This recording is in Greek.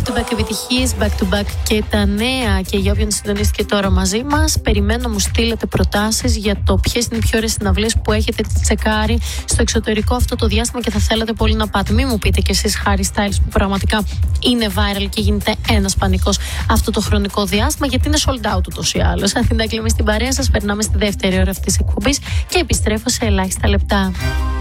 back-to-back επιτυχίες, back-to-back και τα νέα. Και για όποιον συντονίστηκε τώρα μαζί μας, περιμένω να μου στείλετε προτάσεις για το ποιες είναι οι πιο ωραίες συναυλίες που έχετε τσεκάρει στο εξωτερικό αυτό το διάστημα και θα θέλατε πολύ να πάτε. Μην μου πείτε κι εσείς Harry Styles που πραγματικά είναι viral και γίνεται ένας πανικός αυτό το χρονικό διάστημα, γιατί είναι sold out ούτως ή άλλως. Αθηνά Κλεμή στην παρέα σας, περνάμε στη δεύτερη ώρα αυτής της εκπομπής και επιστρέφω σε ελάχιστα λεπτά.